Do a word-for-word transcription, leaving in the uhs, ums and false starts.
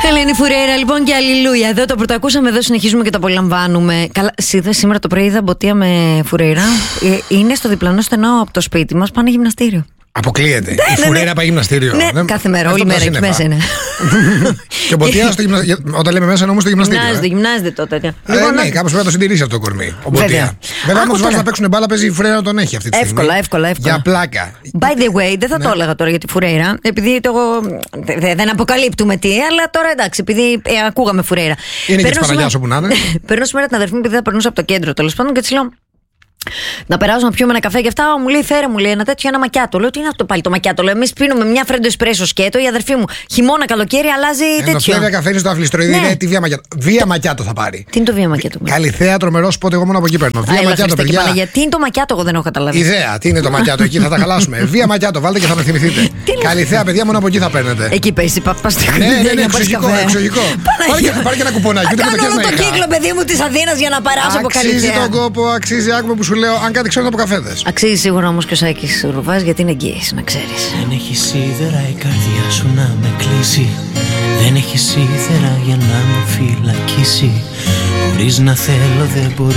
Ελένη Φουρέιρα, λοιπόν, και αλληλούια. Εδώ το πρωτοακούσαμε, εδώ συνεχίζουμε και το απολαμβάνουμε. Καλά, είδα σήμερα το πρωί, είδα Μποτία με Φουρέιρα. Είναι στο διπλανό στενό από το σπίτι μας, πάνε γυμναστήριο. Αποκλείεται. Ναι, η ναι, Φουρέιρα ναι. πάει γυμναστήριο. Ναι, δεν... κάθε μέρα, όλη μέρα εκεί μέσα είναι. Και ο Μποτία, γυμνα... όταν λέμε μέσα, εννοούμε στο γυμναστήριο. Γυμνάζεται, γυμνάζεται τότε. Ε, λοιπόν, ναι, κάπως πρέπει να το συντηρήσει αυτό το κορμί. Ο Μποτία. Βέβαια, άμα του βάζει να παίξουν μπάλα, παίζει η Φουρέιρα να τον έχει αυτή τη στιγμή. Εύκολα, εύκολα, εύκολα. Για πλάκα. By the way, δεν θα ναι. το έλεγα τώρα για τη Φουρέιρα, επειδή το... δεν αποκαλύπτουμε τι, αλλά τώρα εντάξει, επειδή ε, ακούγαμε Φουρέιρα. Είναι και τη Παναγιά όπου να είναι. Παίρνω σήμερα την αδερφή μου, επειδή θα περνούσα από το κέντρο τέλος πάντων και τη λέω. Να περάσω να πιούμε ένα καφέ και αυτά. Μου λέει, φέρε μου, λέει, ένα τέτοιο, ένα μακιάτο. Λέω, τι είναι αυτό πάλι το μακιάτο. Λέω, εμείς πίνουμε μια φρέντο εσπρέσο σκέτο. Η αδερφή μου χειμώνα, καλοκαίρι αλλάζει ε, τέτοιο. Φλέβια καφέ είναι στο αφλιστροειδή, ναι. Είναι τη βία μακιάτο. Βία μακιάτο θα πάρει. Τι είναι το βία μακιάτο. Καλυθέα, τρομερό σπότ, εγώ μόνο από εκεί παίρνω. Βία μακιάτο, παιδιά. Παναγία. Τι είναι το μακιάτο, εγώ δεν έχω καταλάβει. Ιδέα, τι είναι το μακιάτο, εκεί θα τα χαλάσουμε. Βία μακιάτο, βάλτε και θα με θυμηθείτε. Καλυθέα, παιδιά, μόνο από εκεί θα παίρνετε. Εκεί πέσει, πα στη Ναι, ναι, ναι, εξωγικό, εξωγικό. Πάρε και ένα κουπονάκι. Κάνω το κύκλο, παιδί μου, τη Αθήνα για να περάσω από Καλυθέα. Αξίζει τον κόπο, αξίζει, άκουμε που σου λέω, αν κάτι ξέρω από καφέδες. Αξίζει σίγουρα όμως και ο Σάκης Ρουβάς, γιατί είναι εγγύης, να ξέρεις. Δεν έχει σίδερα η καρδιά σου να με κλείσει. Δεν έχει σίδερα για να με φυλακίσει. Χωρίς να θέλω δεν μπορεί.